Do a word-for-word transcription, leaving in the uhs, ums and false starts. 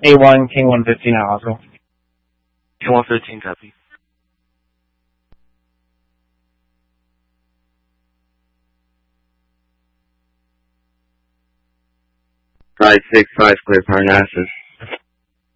A one, King one fifteen at Oswald. King one fifteen, copy. five six five, clear Parnassus.